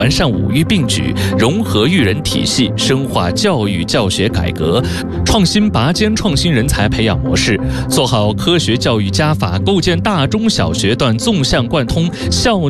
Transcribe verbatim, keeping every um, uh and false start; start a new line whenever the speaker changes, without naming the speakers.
完善五育并举，融合育人体系，深化教育教学改革，创新拔尖创新人才培养模式，做好科学教育加法，构建大中小学段纵向贯通校